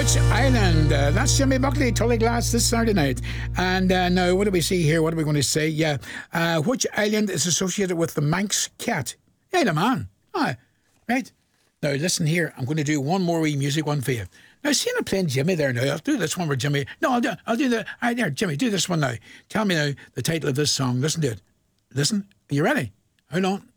Which Island? That's Jimmy Buckley, Tully Glass this Saturday night. And now, what do we see here? What are we going to say? Yeah. Which island is associated with the Manx cat? Yeah, the man. Aye. Right. Now, listen here. I'm going to do one more wee music one for you. Now, seeing I'm playing Jimmy there now, I'll do this one with Jimmy. No, I'll do the... All right, there, Jimmy, do this one now. Tell me now the title of this song. Listen to it. Listen. Are you ready? Hold on.